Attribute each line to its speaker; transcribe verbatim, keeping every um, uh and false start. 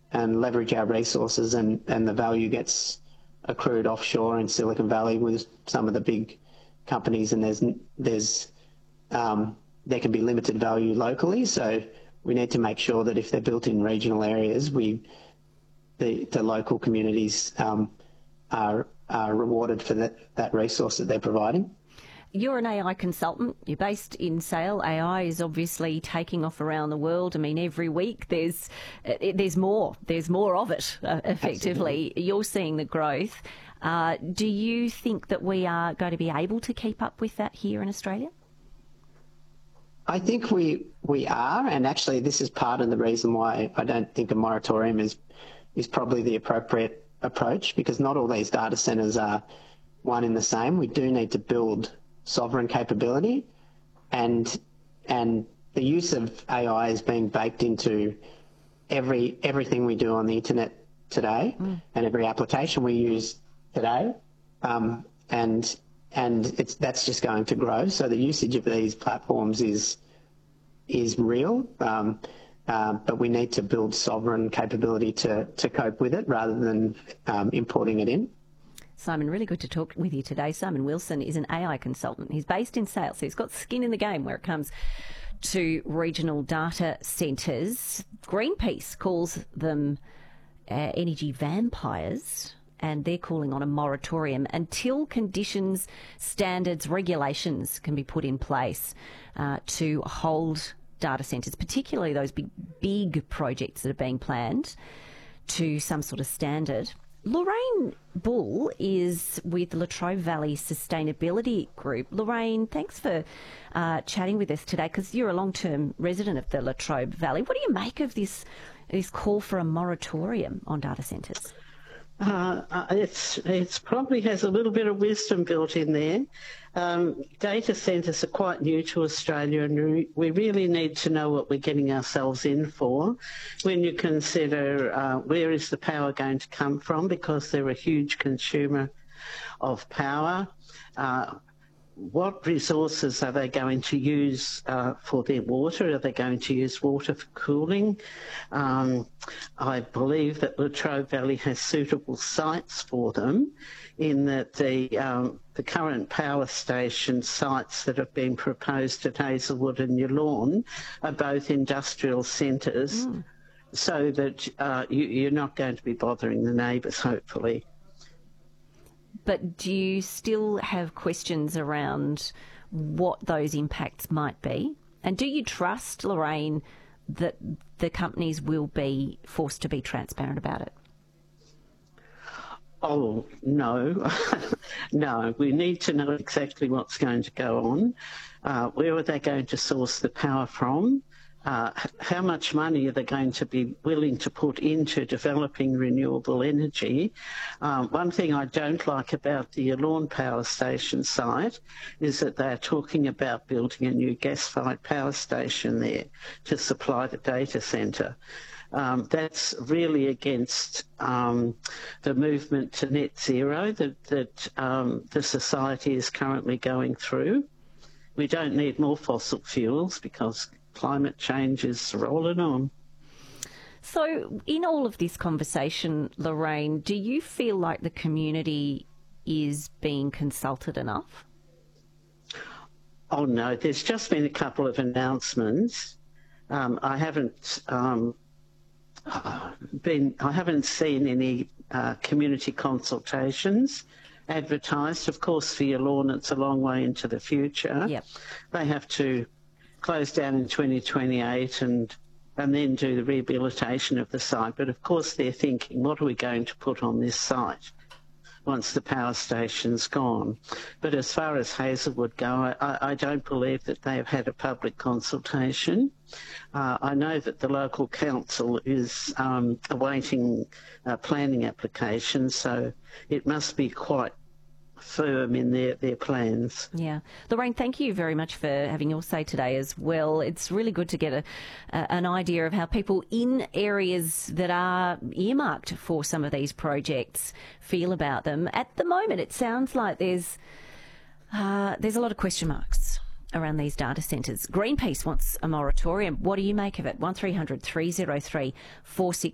Speaker 1: and leverage our resources, and, and the value gets accrued offshore in Silicon Valley with some of the big companies, and there's there's um, there can be limited value locally. So we need to make sure that if they're built in regional areas, we the the local communities um, are are rewarded for that that resource that they're providing.
Speaker 2: You're an A I consultant. You're based in Sale. A I is obviously taking off around the world. I mean, every week there's there's more. There's more of it, uh, effectively. Absolutely. You're seeing the growth. Uh, do you think that we are going to be able to keep up with that here in Australia?
Speaker 1: I think we we are, and actually this is part of the reason why I don't think a moratorium is is probably the appropriate approach, because not all these data centres are one in the same. We do need to build sovereign capability, and and the use of A I is being baked into every everything we do on the internet today, mm. and every application we use today, um, and and it's that's just going to grow. So the usage of these platforms is is real, um, uh, but we need to build sovereign capability to to cope with it rather than um, importing it in.
Speaker 2: Simon, really good to talk with you today. Simon Wilson is an A I consultant. He's based in Sale, so he's got skin in the game where it comes to regional data centres. Greenpeace calls them uh, energy vampires, and they're calling on a moratorium until conditions, standards, regulations can be put in place uh, to hold data centres, particularly those big, big projects that are being planned, to some sort of standard. Lorraine Bull is with the Latrobe Valley Sustainability Group. Lorraine, thanks for uh, chatting with us today, because you're a long-term resident of the Latrobe Valley. What do you make of this this call for a moratorium on data centres?
Speaker 3: Uh, it's it's probably has a little bit of wisdom built in there. Um, data centres are quite new to Australia, and we really need to know what we're getting ourselves in for when you consider uh, where is the power going to come from, because they're a huge consumer of power. Uh, what resources are they going to use uh, for their water? Are they going to use water for cooling? Um, I believe that Latrobe Valley has suitable sites for them, in that the um, the current power station sites that have been proposed at Hazelwood and Yallourn are both industrial centres, mm. so that uh, you, you're not going to be bothering the neighbours, hopefully.
Speaker 2: But do you still have questions around what those impacts might be? And do you trust, Lorraine, that the companies will be forced to be transparent about it?
Speaker 3: Oh, no. No, we need to know exactly what's going to go on. Uh, where are they going to source the power from? Uh, how much money are they going to be willing to put into developing renewable energy? Um, one thing I don't like about the Yallourn power station site is that they're talking about building a new gas-fired power station there to supply the data centre. Um, that's really against um, the movement to net zero that, that um, the society is currently going through. We don't need more fossil fuels because climate change is rolling on.
Speaker 2: So in all of this conversation, Lorraine, do you feel like the community is being consulted enough?
Speaker 3: Oh, no, there's just been a couple of announcements. Um, I haven't um, been, I haven't seen any uh, community consultations advertised. Of course, for Yallourn, it's a long way into the future.
Speaker 2: Yep.
Speaker 3: They have to close down in twenty twenty-eight and and then do the rehabilitation of the site. But of course they're thinking, what are we going to put on this site once the power station's gone? But as far as Hazelwood go, I, I don't believe that they've had a public consultation. Uh, I know that the local council is um, awaiting uh, planning applications, so it must be quite firm in their, their plans.
Speaker 2: Yeah. Lorraine, thank you very much for having your say today as well. It's really good to get a, a, an idea of how people in areas that are earmarked for some of these projects feel about them. At the moment, it sounds like there's uh, there's a lot of question marks around these data centres. Greenpeace wants a moratorium. What do you make of it? one three hundred three oh three four six